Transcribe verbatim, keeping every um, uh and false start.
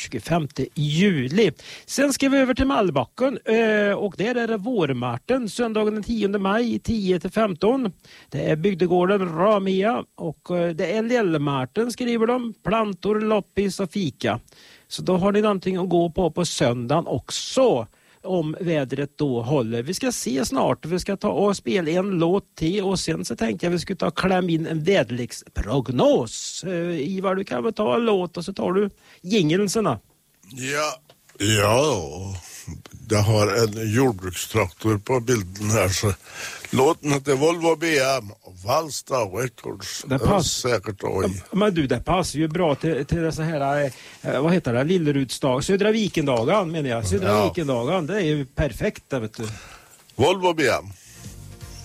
tjugofemte juli. Sen ska vi över till Malbacken och där är det vårmarten söndagen den tionde maj tio till femton. Det är bygdegården Ramia och det är Lillmarten skriver de. Plantor, loppis och fika. Så då har ni någonting att gå på på söndagen också. Om vädret då håller. Vi ska se snart. Vi ska ta och spela en låt till och sen så tänkte jag vi skulle ta och klämma in en väderleksprognos. Uh, Ivar, du kan väl ta en låt och så tar du jingelserna. Ja, ja. Jag har en jordbrukstraktor på bilden här så låten heter Volvo B M Valsta Records. Det passar säkert oj. Men du, det passar ju bra till, till så här, eh, vad heter det, Lillerudsdag, Södra Vikendagen menar jag. Södra ja. Vikendagen, det är ju perfekt, vet du. Volvo B M.